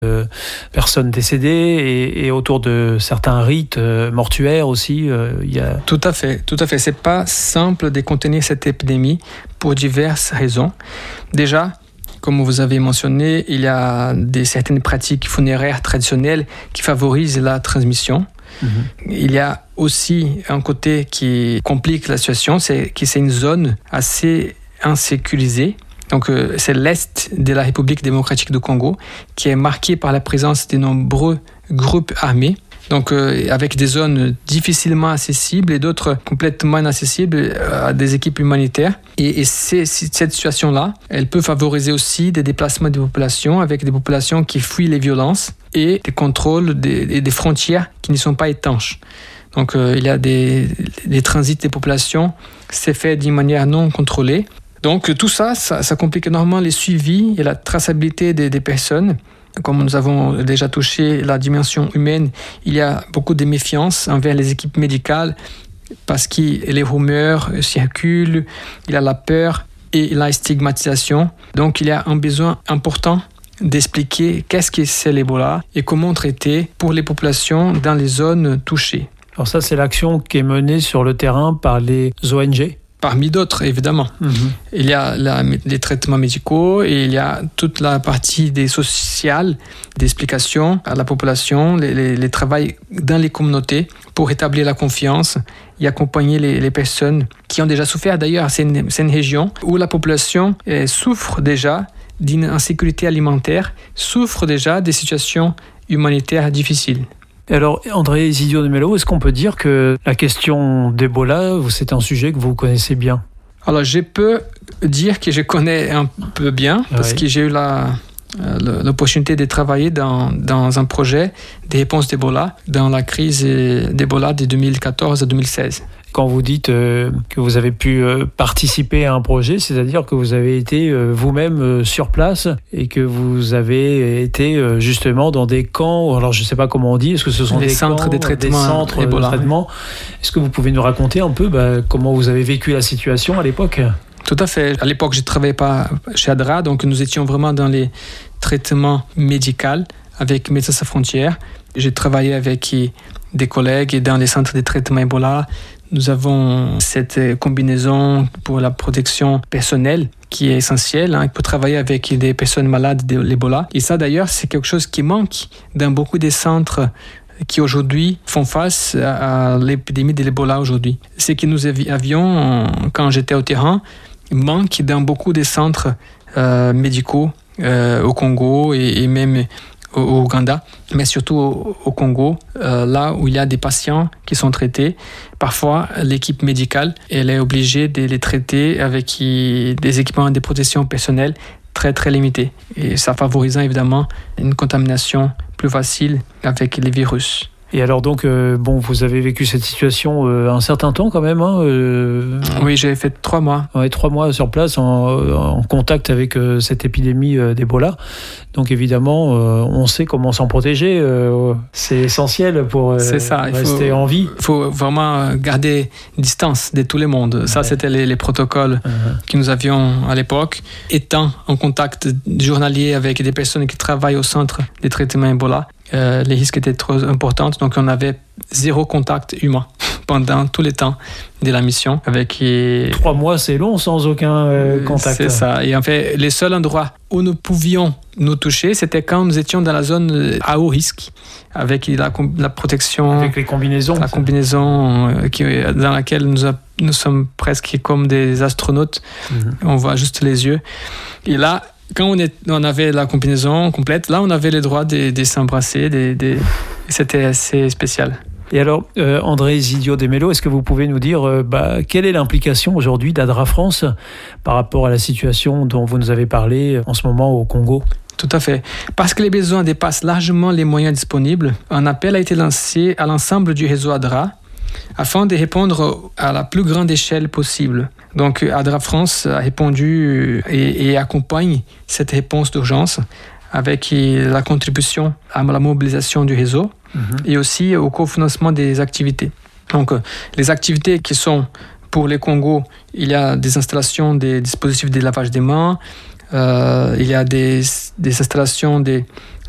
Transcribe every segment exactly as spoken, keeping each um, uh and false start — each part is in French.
de personnes décédées et, et autour de certains rites euh, mortuaires aussi. Euh, il y a... Tout à fait, tout à fait. C'est pas simple de contenir cette épidémie pour diverses raisons. Déjà, comme vous avez mentionné, il y a des, certaines pratiques funéraires traditionnelles qui favorisent la transmission. Mmh. Il y a aussi un côté qui complique la situation, c'est que c'est une zone assez insécurisée. Donc, euh, c'est l'est de la République démocratique du Congo qui est marqué par la présence de nombreux groupes armés. Donc, euh, avec des zones difficilement accessibles et d'autres complètement inaccessibles à des équipes humanitaires. Et, et c'est, cette situation-là, elle peut favoriser aussi des déplacements des populations avec des populations qui fuient les violences et des contrôles des, des frontières qui ne sont pas étanches. Donc, euh, il y a des, des transits des populations, c'est fait d'une manière non contrôlée. Donc, tout ça, ça, ça complique énormément les suivis et la traçabilité des, des personnes. Comme nous avons déjà touché la dimension humaine, il y a beaucoup de méfiance envers les équipes médicales parce que les rumeurs circulent, il y a la peur et la stigmatisation. Donc, il y a un besoin important d'expliquer qu'est-ce que c'est l'Ebola et comment traiter pour les populations dans les zones touchées. Alors ça, c'est l'action qui est menée sur le terrain par les O N G ? Parmi d'autres, évidemment. Mmh. Il y a la, les traitements médicaux et il y a toute la partie des sociales, d'explication à la population, les, les, les travails dans les communautés pour établir la confiance et accompagner les, les personnes qui ont déjà souffert. D'ailleurs, c'est une, c'est une région où la population eh, souffre déjà d'une insécurité alimentaire, souffre déjà des situations humanitaires difficiles. Alors, André Ezidio de Mello, est-ce qu'on peut dire que la question d'Ebola, c'est un sujet que vous connaissez bien ? Alors, je peux dire que je connais un peu bien, parce oui. que j'ai eu la, l'opportunité de travailler dans, dans un projet de réponse d'Ebola, dans la crise d'Ebola de deux mille quatorze à deux mille seize. Quand vous dites euh, que vous avez pu euh, participer à un projet, c'est-à-dire que vous avez été euh, vous-même euh, sur place et que vous avez été euh, justement dans des camps, alors je ne sais pas comment on dit, est-ce que ce sont des des centres camps, de traitement, des centres Ebola, de traitement oui. Est-ce que vous pouvez nous raconter un peu bah, comment vous avez vécu la situation à l'époque ? Tout à fait. À l'époque, je ne travaillais pas chez ADRA, donc nous étions vraiment dans les traitements médicaux avec Médecins Sans Frontières. J'ai travaillé avec des collègues dans les centres de traitement Ebola. Nous avons cette combinaison pour la protection personnelle qui est essentielle hein, pour travailler avec des personnes malades de l'Ebola. Et ça, d'ailleurs, c'est quelque chose qui manque dans beaucoup des centres qui aujourd'hui font face à l'épidémie de l'Ebola aujourd'hui. Ce que nous avions, quand j'étais au terrain, manque dans beaucoup des centres euh, médicaux euh, au Congo et, et même au Ouganda, mais surtout au, au Congo, euh, là où il y a des patients qui sont traités. Parfois, l'équipe médicale, elle est obligée de les traiter avec des équipements de protection personnelle très très limités. Et ça favorise évidemment une contamination plus facile avec les virus. Et alors donc, euh, bon, vous avez vécu cette situation euh, un certain temps quand même, hein, euh... Oui, j'ai fait trois mois. Ouais, trois mois sur place en, en contact avec euh, cette épidémie euh, d'Ebola. Donc évidemment, euh, on sait comment s'en protéger. Euh, c'est essentiel pour euh, c'est ça, rester faut, en vie. Il faut vraiment garder distance de tout le monde. Ouais. Ça, c'était les, les protocoles uh-huh. que nous avions à l'époque. Étant en contact journalier avec des personnes qui travaillent au centre de traitement Ebola, Euh, les risques étaient trop importants, donc on avait zéro contact humain pendant tout le temps de la mission. Avec les... Trois mois, c'est long sans aucun euh, contact. C'est ça. Et en fait, les seuls endroits où nous pouvions nous toucher, c'était quand nous étions dans la zone à haut risque, avec la, la protection... Avec les combinaisons. La combinaison euh, qui, dans laquelle nous, a, nous sommes presque comme des astronautes. Mm-hmm. On voit juste les yeux. Et là, quand on, est, on avait la combinaison complète, là, on avait le droit de, de s'embrasser. De, de, c'était assez spécial. Et alors, euh, André Ezidio de Mello, est-ce que vous pouvez nous dire euh, bah, quelle est l'implication aujourd'hui d'ADRA France par rapport à la situation dont vous nous avez parlé en ce moment au Congo ? Tout à fait. Parce que les besoins dépassent largement les moyens disponibles, un appel a été lancé à l'ensemble du réseau ADRA afin de répondre à la plus grande échelle possible. Donc ADRA France a répondu et, et accompagne cette réponse d'urgence avec la contribution à la mobilisation du réseau mmh. et aussi au cofinancement des activités. Donc les activités qui sont pour les Congo, il y a des installations des dispositifs de lavage des mains, euh, il y a des, des installations des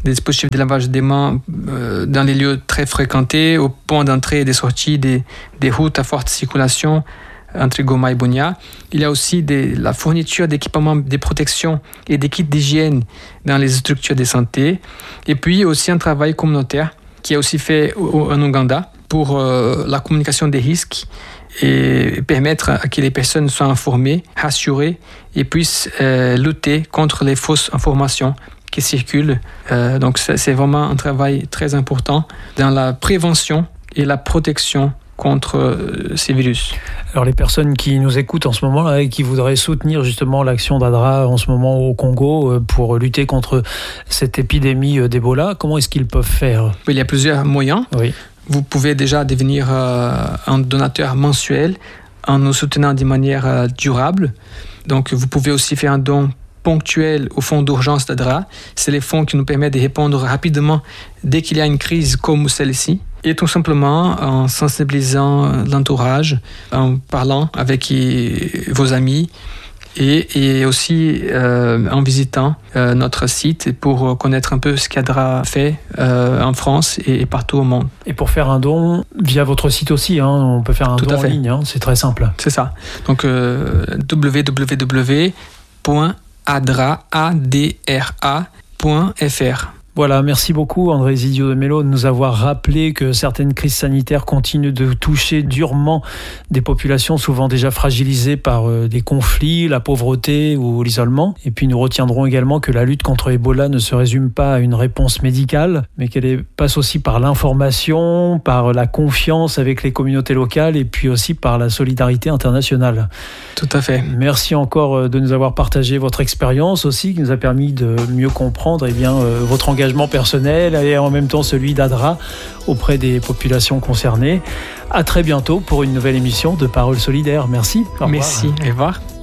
des dispositifs de lavage des mains euh, dans les lieux très fréquentés, au point d'entrée et des sorties des, des routes à forte circulation entre Goma et Bunia. Il y a aussi des, la fourniture d'équipements de protection et des kits d'hygiène dans les structures de santé. Et puis aussi un travail communautaire qui est aussi fait au, en Ouganda pour euh, la communication des risques et permettre à que les personnes soient informées, rassurées et puissent euh, lutter contre les fausses informations qui circulent. Euh, donc c'est, c'est vraiment un travail très important dans la prévention et la protection contre euh, ces virus. Alors les personnes qui nous écoutent en ce moment là, et qui voudraient soutenir justement l'action d'ADRA en ce moment au Congo euh, pour lutter contre cette épidémie euh, d'Ebola, comment est-ce qu'ils peuvent faire ? Il y a plusieurs moyens. Oui. Vous pouvez déjà devenir euh, un donateur mensuel en nous soutenant de manière euh, durable. Donc vous pouvez aussi faire un don ponctuel au fonds d'urgence d'ADRA. C'est les fonds qui nous permettent de répondre rapidement dès qu'il y a une crise comme celle-ci. Et tout simplement en sensibilisant l'entourage, en parlant avec vos amis et, et aussi euh, en visitant euh, notre site pour connaître un peu ce qu'ADRA fait euh, en France et partout au monde. Et pour faire un don via votre site aussi, hein, on peut faire un tout don à fait. En ligne, hein, c'est très simple. C'est ça. Donc euh, w w w point adra point f r. Voilà, merci beaucoup André Zidio de Mello de nous avoir rappelé que certaines crises sanitaires continuent de toucher durement des populations souvent déjà fragilisées par euh, des conflits, la pauvreté ou l'isolement. Et puis nous retiendrons également que la lutte contre Ebola ne se résume pas à une réponse médicale, mais qu'elle est, passe aussi par l'information, par la confiance avec les communautés locales et puis aussi par la solidarité internationale. Tout à fait. Merci encore de nous avoir partagé votre expérience aussi, qui nous a permis de mieux comprendre eh bien, euh, votre engagement personnel et en même temps celui d'ADRA auprès des populations concernées. À très bientôt pour une nouvelle émission de Paroles solidaires. Merci. Au revoir. Merci. Au revoir.